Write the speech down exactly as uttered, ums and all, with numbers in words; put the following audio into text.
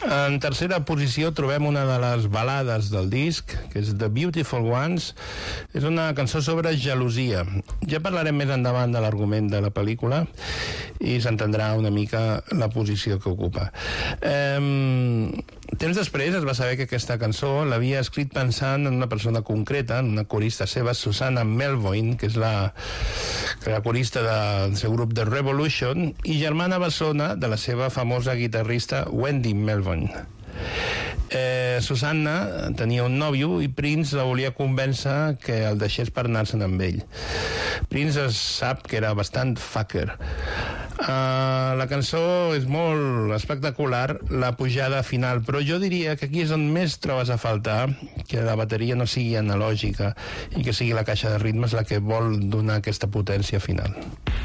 En tercera posició trobem una de les balades del disc, que és The Beautiful Ones. És una cançó sobre gelosia. Ja parlarem més endavant de l'argument de la pel·lícula i s'entendrà una mica la posició que ocupa. Eh, temps després es va saber que aquesta cançó l'havia escrit pensant en una persona concreta, en una corista seva, Susanna Melvoin, que és la, la corista del seu grup The Revolution, i germana bessona de la seva famosa guitarrista Wendy Melvoin. Eh, Susanna tenia un nòvio i Prince la volia convèncer que el deixés per anar-se'n amb ell. Prince es sap que era bastant fucker. Uh, la cançó és molt espectacular, la pujada final, però jo diria que aquí és on més trobes a faltar que la bateria no sigui analògica i que sigui la caixa de ritmes la que vol donar aquesta potència final.